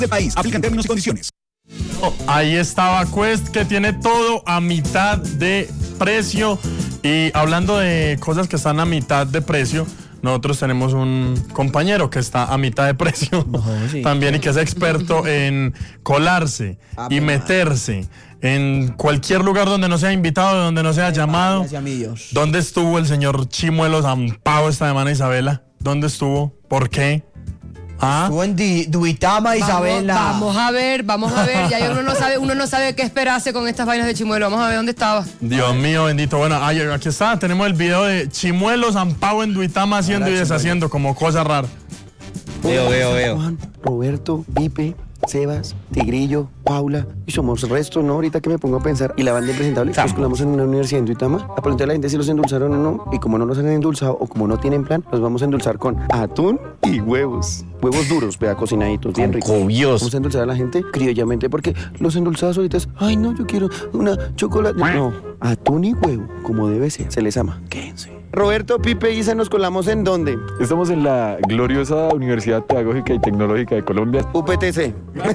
de país. Aplican términos y condiciones. Ahí estaba Quest, que tiene todo a mitad de precio. Y hablando de cosas que están a mitad de precio, nosotros tenemos un compañero que está a mitad de precio también, y que es experto en colarse y meterse en cualquier lugar donde no sea invitado, donde no sea llamado. ¿Dónde estuvo el señor Chimuelo Zampao esta semana, Isabela? ¿Dónde estuvo? ¿Por qué? Estuvo en Duitama, Isabela. Vamos a ver, ya uno no sabe qué esperarse con estas vainas de Chimuelo. Vamos a ver dónde estaba. Dios mío, bendito. Bueno, aquí está, tenemos el video de Chimuelo Zampao en Duitama haciendo y deshaciendo como cosa rara. Veo. Juan, Roberto, Pipe, Sebas, Tigrillo, Paula, y somos resto, ¿no? Ahorita que me pongo a pensar, y la banda impresentable, nos colamos en una universidad en Duitama, a preguntar a la gente si los endulzaron o no, y como no los han endulzado, o como no tienen plan, los vamos a endulzar con atún y huevos. Huevos duros, cocinaditos, bien ricos. Vamos a endulzar a la gente criollamente, porque los endulzados ahorita es, ay no, yo quiero una chocolate. No, atún y huevo, como debe ser, se les ama. Quédense. Roberto, Pipe y Isa, ¿nos colamos en dónde? Estamos en la gloriosa Universidad Pedagógica y Tecnológica de Colombia. UPTC.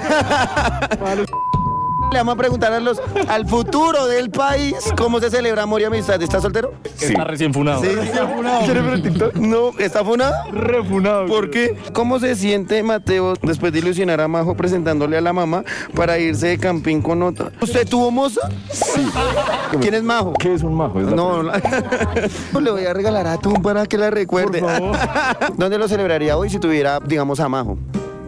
Le vamos a preguntar al futuro del país cómo se celebra amor y amistad. ¿Está soltero? Sí. Está recién funado. Sí. ¿Quiere ver el TikTok? No, ¿está funado? Refunado. ¿Por qué? ¿Cómo se siente Mateo después de ilusionar a Majo presentándole a la mamá para irse de camping con otra? ¿Usted tuvo moza? Sí. ¿Quién es Majo? ¿Qué es un majo? No, le voy a regalar atún para que la recuerde. Por favor. ¿Dónde lo celebraría hoy si tuviera, digamos, a Majo?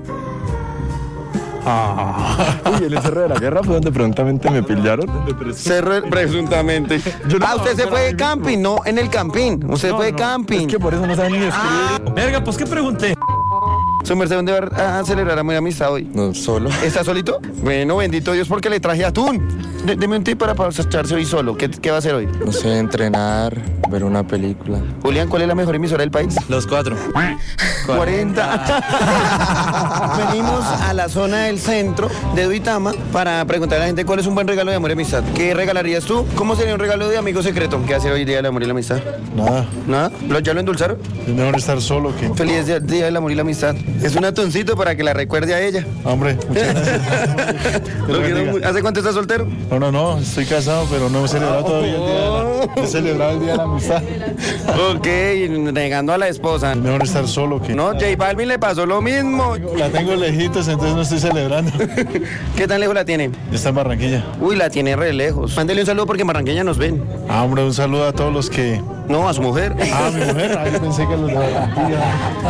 Uy, el Cerro de la Guerra fue donde prontamente me pillaron. Presuntamente. Usted se fue de camping, no en el camping. Usted fue de camping. Es que por eso no saben ni escribir. Verga, pues, ¿qué pregunté? ¿Su merced dónde va a celebrar amor y amistad hoy? No, solo. ¿Está solito? Bueno, bendito Dios, porque le traje atún. Deme un tip para echarse hoy solo. ¿Qué va a hacer hoy? No sé, entrenar, ver una película. Julián, ¿cuál es la mejor emisora del país? Los 4. 40. Venimos a la zona del centro de Duitama para preguntar a la gente cuál es un buen regalo de amor y amistad. ¿Qué regalarías tú? ¿Cómo sería un regalo de amigo secreto? ¿Qué hace hoy día del amor y la amistad? Nada. ¿Nada? ¿Ya lo endulzaron? Es mejor estar solo que... Feliz día del amor y la amistad. Es un atuncito para que la recuerde a ella. Hombre, muchas gracias. ¿Hace cuánto estás soltero? No, estoy casado, pero no he celebrado todavía el día he celebrado el día de la amistad. Ok, negando a la esposa. Es mejor estar solo que... No, J Balvin le pasó lo mismo. La tengo lejitos, entonces no estoy celebrando. ¿Qué tan lejos la tiene? Está en Barranquilla. Uy, la tiene re lejos. Mándele un saludo porque en Barranquilla nos ven. Hombre, un saludo a todos los que... No, a su mujer. Mi mujer. Yo pensé que los de Barranquilla.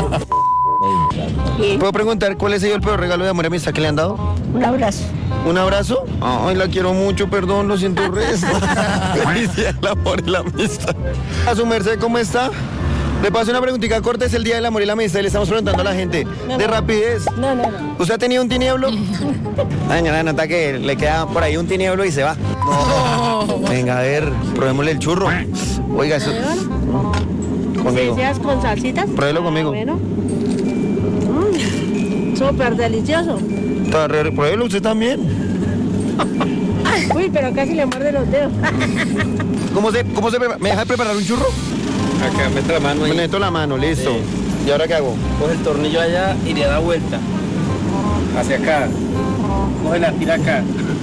¿Puedo preguntar cuál es el peor regalo de amor y amistad que le han dado? Un abrazo. ¿Un abrazo? Ay, la quiero mucho, perdón, lo siento resto. Feliz día del amor y la amistad. A su merced, ¿cómo está? Le paso una preguntita corta, es el día del amor y la amistad y le estamos preguntando a la gente. De rapidez. No. ¿Usted ha tenido un tinieblo? Ay, señora, nota que le queda por ahí un tinieblo y se va. Venga, a ver, probémosle el churro. Oiga, eso... Conmigo. ¿Deseas con salsitas? Pruébelo conmigo. Bueno. Súper delicioso. Pruébelo usted también. Uy, pero casi le muerde los dedos. ¿Cómo se prepara? ¿Me deja preparar un churro? Acá, mete la mano ahí. Meto la mano, listo. Sí. ¿Y ahora qué hago? Coge el tornillo allá y le da vuelta. Hacia acá. Coge la tira acá.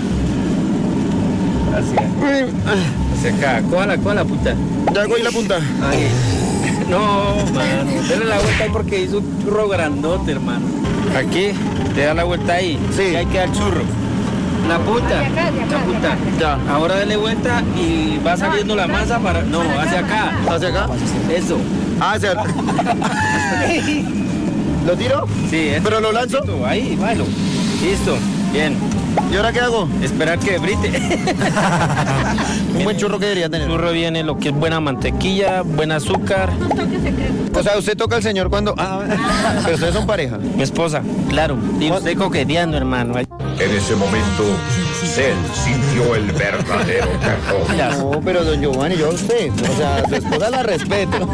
Hacia acá. Coja la punta. Ya hago ahí la punta. Ahí. No, mano. Dale la vuelta ahí porque hizo un churro grandote, hermano. Aquí, te da la vuelta ahí. Sí. Y ahí queda el churro. La punta. La punta. Ya. Ahora dale vuelta y va saliendo la masa para... No, hacia acá. ¿Hacia acá? Eso. Hacia... ¿Lo tiro? Sí. ¿Pero lo lanzo? Ahí, váyalo. Listo. Bien. ¿Y ahora qué hago? Esperar que brite. Un buen churro que debería tener. El churro viene lo que es buena mantequilla, buen azúcar. O sea, usted toca al señor cuando... pero ustedes son pareja. Mi esposa, claro. Y usted coqueteando, hermano. En ese momento, Cell sintió el verdadero terror. No, pero don Giovanni, yo a usted. O sea, su esposa la respeto.